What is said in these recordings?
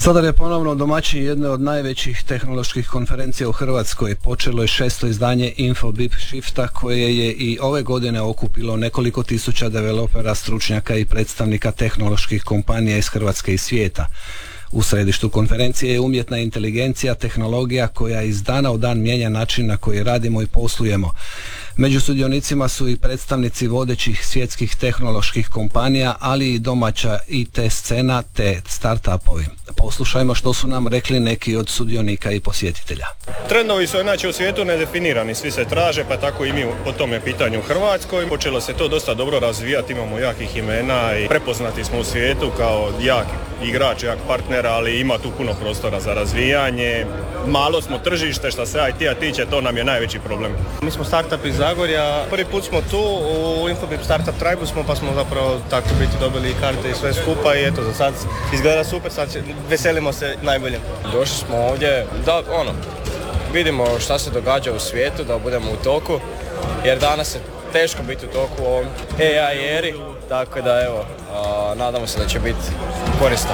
Zadar je ponovno domaćin jedne od najvećih tehnoloških konferencija u Hrvatskoj. Počelo je 6. izdanje InfoBip Shifta koje je i ove godine okupilo nekoliko tisuća developera, stručnjaka i predstavnika tehnoloških kompanija iz Hrvatske i svijeta. U središtu konferencije je umjetna inteligencija, tehnologija koja iz dana u dan mijenja način na koji radimo i poslujemo. Među sudionicima su i predstavnici vodećih svjetskih tehnoloških kompanija, ali i domaća IT scena te startupovi. Poslušajmo što su nam rekli neki od sudionika i posjetitelja. Trendovi su inače u svijetu nedefinirani, svi se traže, pa tako i mi po tome pitanju u Hrvatskoj. Počelo se to dosta dobro razvijati, imamo jakih imena i prepoznati smo u svijetu kao jak igrač, jak partner, ali ima tu puno prostora za razvijanje. Malo smo tržište, što se IT-a tiče, to nam je najveći problem. Mi smo startup iz Zagorja, prvi put smo tu u InfoBip Startup Tribe smo, pa smo zapravo tako biti dobili karte i sve skupa i eto, za sad izgleda super, sad veselimo se najbolje. Došli smo ovdje da vidimo šta se događa u svijetu, da budemo u toku, jer danas je teško biti u toku u ovom AI eri, tako da evo, nadamo se da će biti korisno.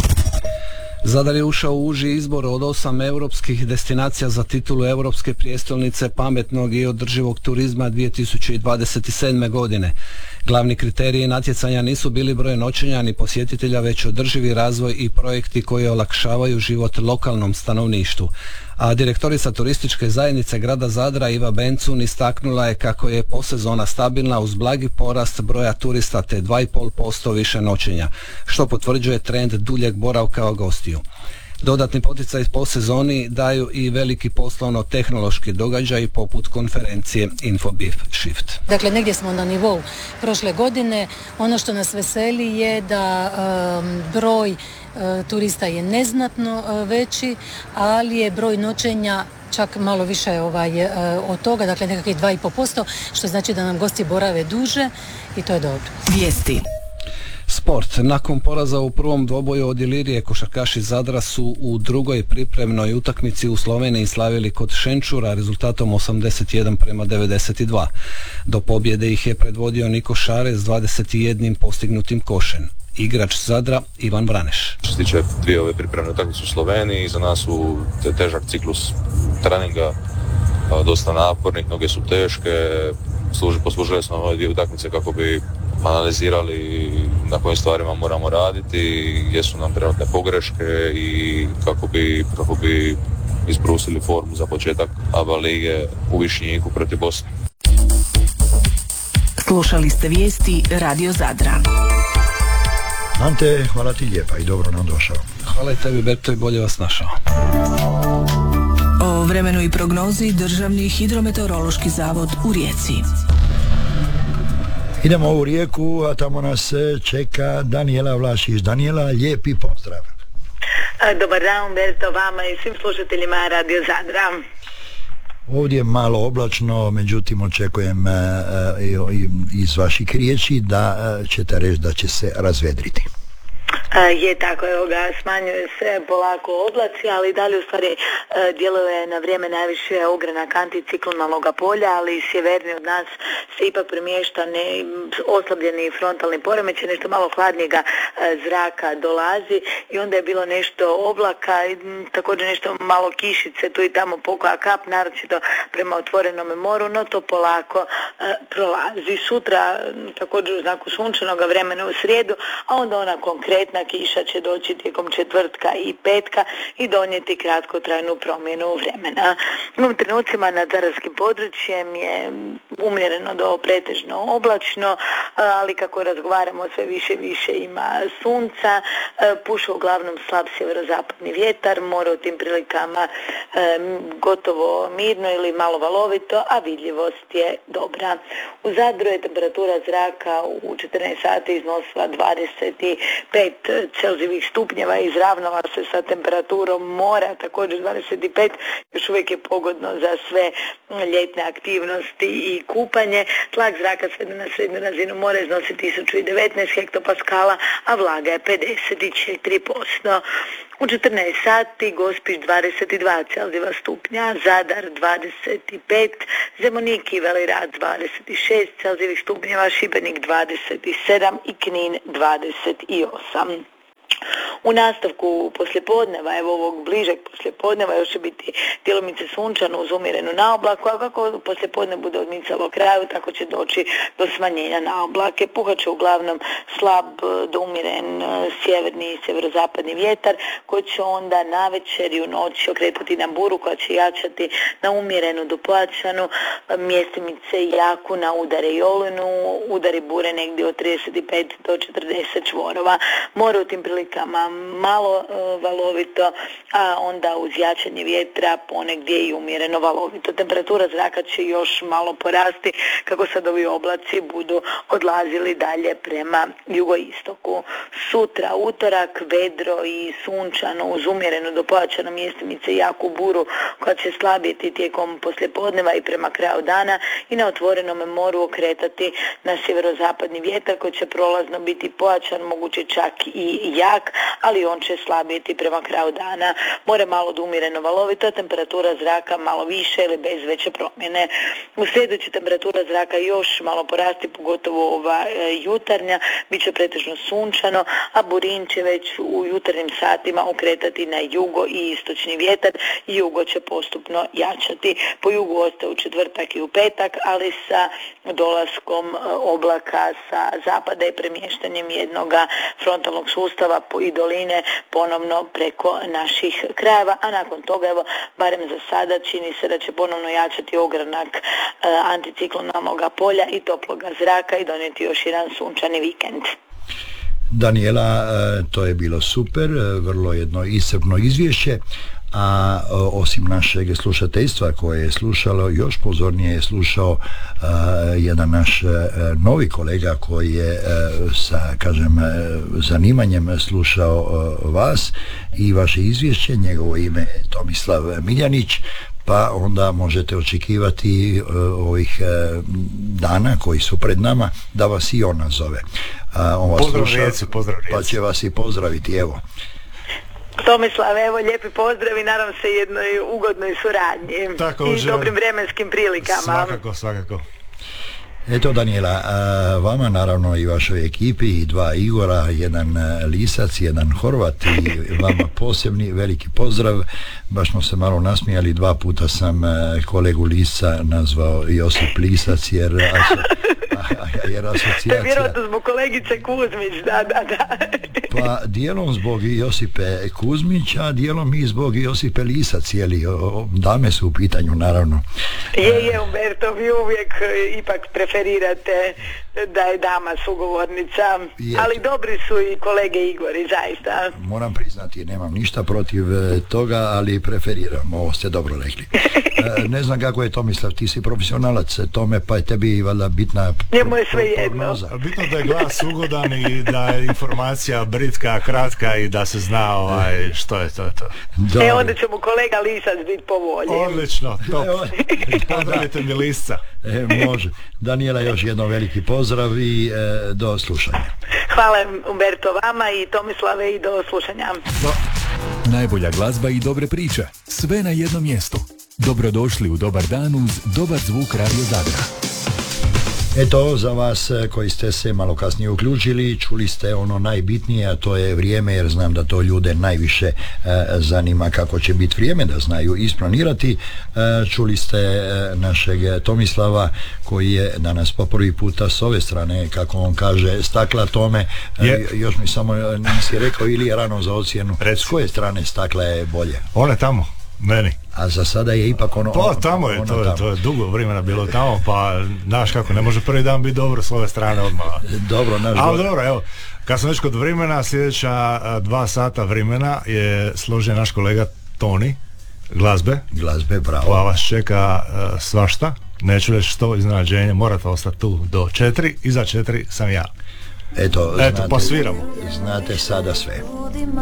Zadar je ušao u uži izbor od 8 europskih destinacija za titulu Europske prijestolnice pametnog i održivog turizma 2027. godine. Glavni kriteriji natjecanja nisu bili broj noćenja ni posjetitelja, već održivi razvoj i projekti koji olakšavaju život lokalnom stanovništvu. A direktorica turističke zajednice grada Zadra Iva Bencun istaknula je kako je posezona stabilna uz blagi porast broja turista te 2,5% više noćenja, što potvrđuje trend duljeg boravka gostiju. Dodatni poticaj po sezoni daju i veliki poslovno-tehnološki događaji poput konferencije InfoBip Shift. Dakle, negdje smo na nivou prošle godine. Ono što nas veseli je da broj turista je neznatno veći, ali je broj noćenja čak malo više od toga, dakle nekakvih 2,5%, što znači da nam gosti borave duže i to je dobro. Vijesti. Sport. Nakon poraza u prvom dvoboju od Ilirije, košarkaši Zadra su u drugoj pripremnoj utakmici u Sloveniji slavili kod Šenčura rezultatom 81-92. Do pobjede ih je predvodio Niko Šare s 21 postignutim košem. Igrač Zadra Ivan Vraneš. Što se tiče dvije ove pripremne utakmice u Sloveniji, za nas su težak ciklus treninga, dosta napornih, noge su teške, poslužili smo ove dvije utakmice kako bi analizirali na kojim stvarima moramo raditi, gdje su nam trenutne pogreške i kako bi izbrusili formu za početak ABA lige u Višnjiku protiv Bosne. Slušali ste vijesti Radio Zadra. Ante, hvala ti lijepa i dobro nam došao. Hvala i tebi, Berto, i bolje vas našao. O vremenu i prognozi Državni hidrometeorološki zavod u Rijeci. Idemo u Rijeku, a tamo nas čeka Danijela Vlašić. Danijela, lijepi pozdrav. Dobar dan, Berto, vama i svim slušateljima Radio Zadra. Ovdje je malo oblačno, međutim očekujem iz vaših riječi da ćete reći da će se razvedriti. Je tako, evo ga, smanjuje se polako oblaci, ali dalje u stvari djeluje na vrijeme najviše ogranak anticiklonalnog polja, ali sjevernije od nas se ipak premješta oslabljeni frontalni poremećaj, nešto malo hladnijega zraka dolazi i onda je bilo nešto oblaka, također nešto malo kišice, tu i tamo pokoja kap, naročito prema otvorenom moru, no to polako prolazi. Sutra također u znaku sunčanog vremena u srijedu, a onda ona konkretna kiša će doći tijekom četvrtka i petka i donijeti kratkotrajnu promjenu vremena. U ovim trenucima nad zadarskim područjem je umjereno do pretežno oblačno, ali kako razgovaramo sve više ima sunca, puše uglavnom slab sjeverozapadni vjetar, more u tim prilikama gotovo mirno ili malo valovito, a vidljivost je dobra. U Zadru je temperatura zraka u 14 sati iznosila 25 Celzijevih stupnjeva, izravnava se sa temperaturom mora, također 25, još uvijek je pogodno za sve ljetne aktivnosti i kupanje. Tlak zraka svede na srednju razinu mora iznosi 1019 hektopaskala, a vlaga je 54%. U 14 sati Gospić 22 Celzijeva stupnja, Zadar 25, Zemunik i Velirad 26 Celzijevih stupnjeva, Šibenik 27 i Knin 28. U nastavku poslijepodneva, evo ovog bližeg poslijepodneva, još će biti djelomice sunčano uz umjerenu naoblaku, a kako poslijepodne bude odmicalo kraju, tako će doći do smanjenja naoblake. Puhat će uglavnom slab do umjeren sjeverni i sjeverozapadni vjetar, koji će onda navečer i u noći okretati na buru koja će jačati na umjerenu do pojačanu, mjestimice jaku na udare i olujnu, udari bure negdje od 35 do 40 čvorova. More u tim prilikama malo valovito, a onda uz jačanje vjetra ponegdje i umjereno valovito. Temperatura zraka će još malo porasti kako sad ovi oblaci budu odlazili dalje prema jugoistoku. Sutra, utorak, vedro i sunčano uz umjereno do pojačano, mjestimice i jaku buru koja će slabiti tijekom poslijepodneva i prema kraju dana i na otvorenom moru okretati na sjeverozapadni vjetar koji će prolazno biti pojačan, moguće čak i jak, ali on će slabiti prema kraju dana. More malo do umjereno valovito, temperatura zraka malo više ili bez veće promjene. U srijedu će temperatura zraka još malo porasti, pogotovo ova jutarnja, bit će pretežno sunčano, a burin će već u jutarnjim satima okretati na jugo i istočni vjetar i jugo će postupno jačati. Po jugu ostaje u četvrtak i u petak, ali sa dolaskom oblaka sa zapada i premještanjem jednoga frontalnog sustava i doline ponovno preko naših krajeva, a nakon toga, evo, barem za sada čini se da će ponovno jačati ogranak anticiklonalnog polja i toploga zraka i donijeti još jedan sunčani vikend. Daniela, to je bilo super, vrlo jedno iscrpno izvješće, a osim našeg slušateljstva koje je slušalo, još pozornije je slušao jedan naš novi kolega koji je sa, kažem, zanimanjem slušao vas i vaše izvješće. Njegovo ime je Tomislav Miljanić, pa onda možete očekivati ovih dana koji su pred nama da vas i on nazove. Pozdrav Rijeci, pozdrav Rijeci. Pa će vas i pozdraviti, evo. Tomislav, evo, lijepi pozdrav i nadam se jednoj ugodnoj suradnji. Također, i dobrim vremenskim prilikama. Svakako, svakako. Eto, Daniela, vama naravno i vašoj ekipi i dva Igora, jedan Lisac, jedan Horvat, i vama posebni veliki pozdrav. Baš smo se malo nasmijali, dva puta sam kolegu Lisca nazvao Josip Lisac jer asocijacija... Vjerojatno zbog kolegice Kuzmić, da. Pa dijelom zbog Josipe Kuzmić, a dijelom i zbog Josipe Lisac, jeli, dame su u pitanju, naravno. Je, Umberto, vi uvijek ipak preferirate da je dama sugovornica, ali dobri su i kolege Igori, zaista. Moram priznati, nemam ništa protiv toga, ali preferiram, ovo ste dobro rekli. Ne znam kako je Tomislav, ti si profesionalac tome, pa je tebi valjda bitna njemu je sve jedno. Bitno da je glas ugodan i da je informacija britka, kratka i da se zna što je to. Onda ćemo kolega Lisac biti po volji. Odlično, top. Pozdravite mi Lisca. Može. Daniela, još jedno veliki pozdrav i do slušanja. Hvala Umberto vama i Tomislave i do slušanja. Najbolja glazba i dobre priče, sve na jednom mjestu. Dobrodošli u Dobar dan uz Dobar zvuk Radio Zadra. Eto, za vas koji ste se malo kasnije uključili, čuli ste ono najbitnije, a to je vrijeme, jer znam da to ljude najviše zanima kako će biti vrijeme, da znaju isplanirati. Čuli ste našeg Tomislava koji je danas po prvi puta s ove strane, kako on kaže, stakla tome. Još mi samo nisi rekao ili je rano za ocjenu. S koje strane stakla je bolje? One tamo, meni. A za sada je ipak ono... Pa tamo je, to je dugo vremena bilo tamo, pa znaš kako, ne može prvi dan biti dobro s ove strane odmah. Dobro, ali dobro, evo, kad sam već kod vremena, sljedeća 2 sata vremena je složen naš kolega Toni, glazbe, bravo. Pa vas čeka svašta, neću reći što iznenađenje, morate ostati tu do 4, iza 4 sam ja. Eto, posviramo. Znate sada sve.